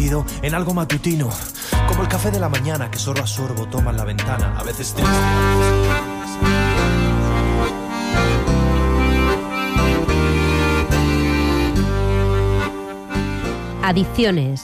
convertido en algo matutino, como el café de la mañana que sorbo a sorbo toma en la ventana, a veces triste, Adicciones.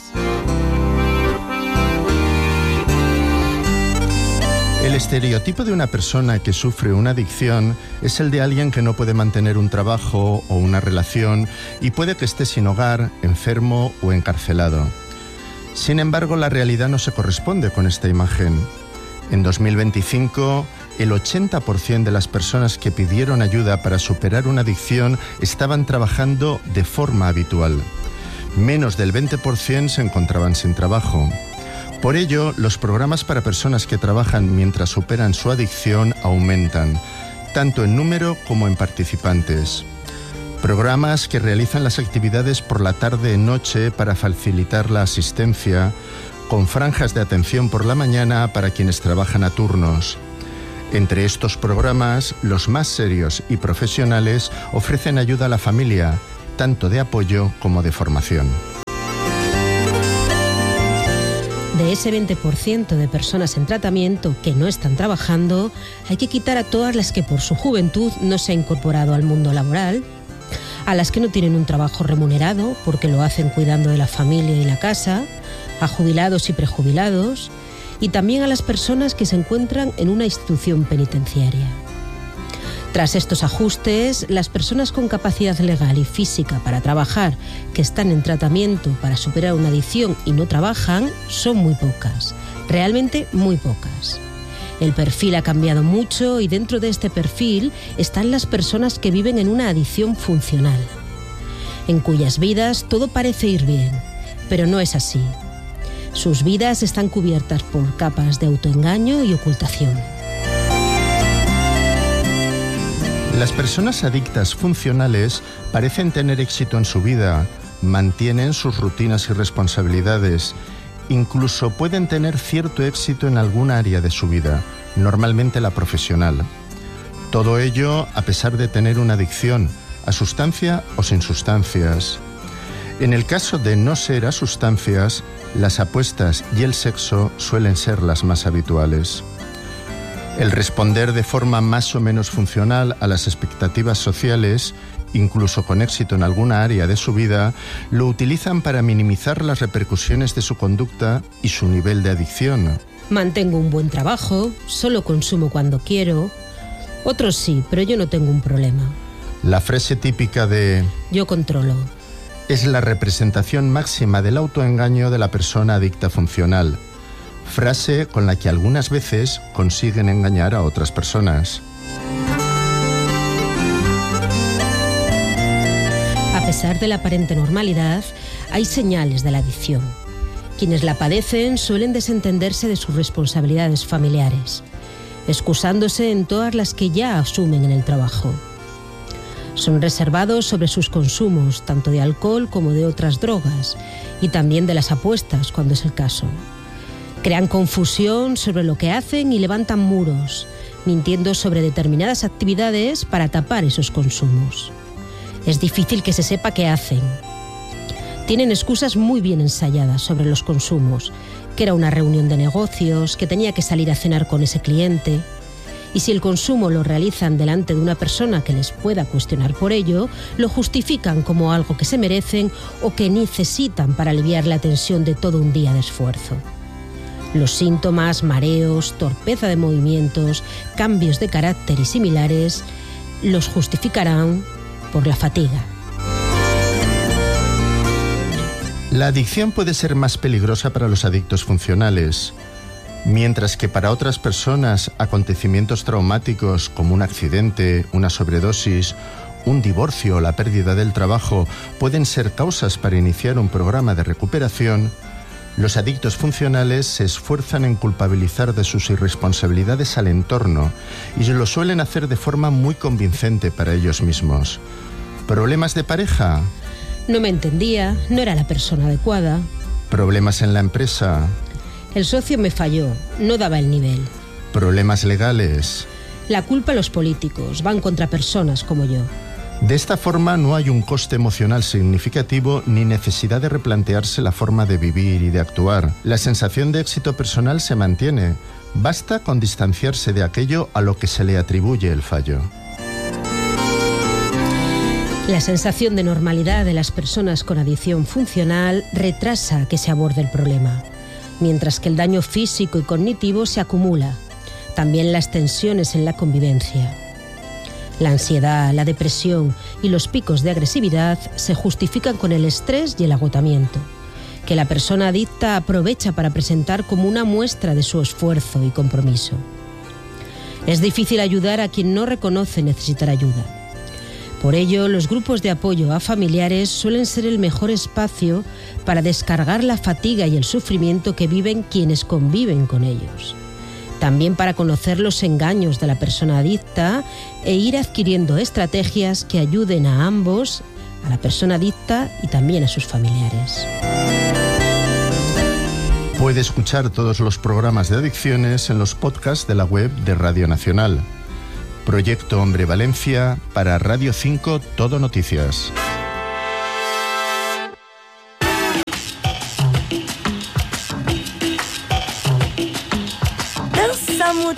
El estereotipo de una persona que sufre una adicción es el de alguien que no puede mantener un trabajo o una relación y puede que esté sin hogar, enfermo o encarcelado. Sin embargo, la realidad no se corresponde con esta imagen. En 2025, el 80% de las personas que pidieron ayuda para superar una adicción estaban trabajando de forma habitual. Menos del 20% se encontraban sin trabajo. Por ello, los programas para personas que trabajan mientras superan su adicción aumentan, tanto en número como en participantes. Programas que realizan las actividades por la tarde-noche para facilitar la asistencia, con franjas de atención por la mañana para quienes trabajan a turnos. Entre estos programas, los más serios y profesionales ofrecen ayuda a la familia, tanto de apoyo como de formación. De ese 20% de personas en tratamiento que no están trabajando, hay que quitar a todas las que por su juventud no se han incorporado al mundo laboral, a las que no tienen un trabajo remunerado porque lo hacen cuidando de la familia y la casa, a jubilados y prejubilados, y también a las personas que se encuentran en una institución penitenciaria. Tras estos ajustes, las personas con capacidad legal y física para trabajar, que están en tratamiento para superar una adicción y no trabajan, son muy pocas, realmente muy pocas. El perfil ha cambiado mucho y dentro de este perfil están las personas que viven en una adicción funcional, en cuyas vidas todo parece ir bien, pero no es así. Sus vidas están cubiertas por capas de autoengaño y ocultación. Las personas adictas funcionales parecen tener éxito en su vida, mantienen sus rutinas y responsabilidades, incluso pueden tener cierto éxito en alguna área de su vida, normalmente la profesional. Todo ello a pesar de tener una adicción, a sustancia o sin sustancias. En el caso de no ser a sustancias, las apuestas y el sexo suelen ser las más habituales. El responder de forma más o menos funcional a las expectativas sociales, incluso con éxito en alguna área de su vida, lo utilizan para minimizar las repercusiones de su conducta y su nivel de adicción. Mantengo un buen trabajo, solo consumo cuando quiero. Otros sí, pero yo no tengo un problema. La frase típica de yo controlo es la representación máxima del autoengaño de la persona adicta funcional. Frase con la que algunas veces consiguen engañar a otras personas. A pesar de la aparente normalidad, hay señales de la adicción. Quienes la padecen suelen desentenderse de sus responsabilidades familiares, excusándose en todas las que ya asumen en el trabajo. Son reservados sobre sus consumos, tanto de alcohol como de otras drogas, y también de las apuestas, cuando es el caso. Crean confusión sobre lo que hacen y levantan muros, mintiendo sobre determinadas actividades para tapar esos consumos. Es difícil que se sepa qué hacen. Tienen excusas muy bien ensayadas sobre los consumos, que era una reunión de negocios, que tenía que salir a cenar con ese cliente. Y si el consumo lo realizan delante de una persona que les pueda cuestionar por ello, lo justifican como algo que se merecen o que necesitan para aliviar la tensión de todo un día de esfuerzo. Los síntomas, mareos, torpeza de movimientos, cambios de carácter y similares, los justificarán por la fatiga. La adicción puede ser más peligrosa para los adictos funcionales, mientras que para otras personas acontecimientos traumáticos como un accidente, una sobredosis, un divorcio o la pérdida del trabajo pueden ser causas para iniciar un programa de recuperación. Los adictos funcionales se esfuerzan en culpabilizar de sus irresponsabilidades al entorno y lo suelen hacer de forma muy convincente para ellos mismos. ¿Problemas de pareja? No me entendía, no era la persona adecuada. ¿Problemas en la empresa? El socio me falló, no daba el nivel. ¿Problemas legales? La culpa a los políticos, van contra personas como yo. De esta forma no hay un coste emocional significativo ni necesidad de replantearse la forma de vivir y de actuar. La sensación de éxito personal se mantiene. Basta con distanciarse de aquello a lo que se le atribuye el fallo. La sensación de normalidad de las personas con adicción funcional retrasa que se aborde el problema, mientras que el daño físico y cognitivo se acumula. También las tensiones en la convivencia. La ansiedad, la depresión y los picos de agresividad se justifican con el estrés y el agotamiento, que la persona adicta aprovecha para presentar como una muestra de su esfuerzo y compromiso. Es difícil ayudar a quien no reconoce necesitar ayuda. Por ello, los grupos de apoyo a familiares suelen ser el mejor espacio para descargar la fatiga y el sufrimiento que viven quienes conviven con ellos. También para conocer los engaños de la persona adicta e ir adquiriendo estrategias que ayuden a ambos, a la persona adicta y también a sus familiares. Puede escuchar todos los programas de adicciones en los podcasts de la web de Radio Nacional. Proyecto Hombre Valencia para Radio 5 Todo Noticias.